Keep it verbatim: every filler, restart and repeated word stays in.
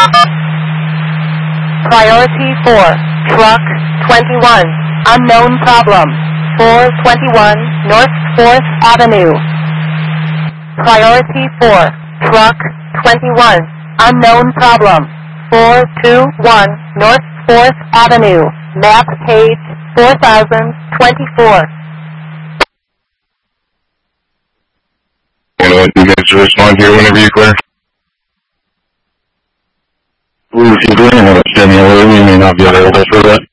Priority four, truck twenty-one, unknown problem, four twenty-one North fourth Avenue. Priority four, truck twenty-one, unknown problem, four twenty-one North fourth Avenue, map page four thousand twenty-four. I want you guys to respond here whenever you're clear. Well, if you're going to have a semi-alert, you may not be available for that.